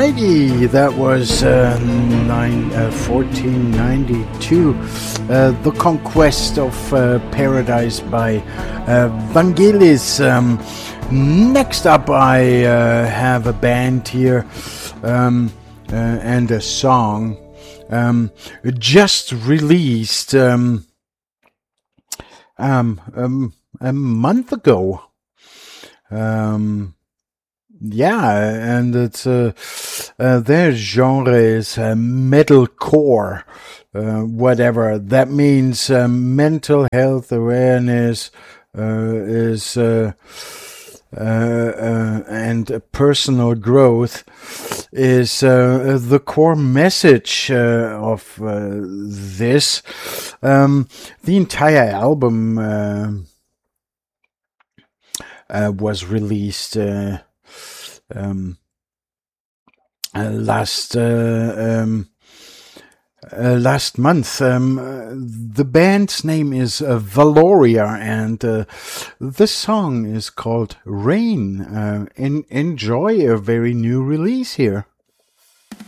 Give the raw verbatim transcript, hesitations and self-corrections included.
Alrighty, that was uh, nine, uh, fourteen ninety-two, uh, The Conquest of uh, Paradise by uh, Vangelis. Um, next up, I uh, have a band here um, uh, and a song um, just released um, um, um, a month ago. Um, Yeah, and it's uh, uh, their genre is uh, metalcore, uh, whatever that means. Uh, mental health awareness uh, is uh, uh, uh, and personal growth is uh, the core message uh, of uh, this. Um, the entire album uh, uh, was released. Uh, Um, uh, last uh, um, uh, last month. Um, uh, the band's name is uh, Valoria, and uh, the song is called Rain. Uh, en- enjoy a very new release here.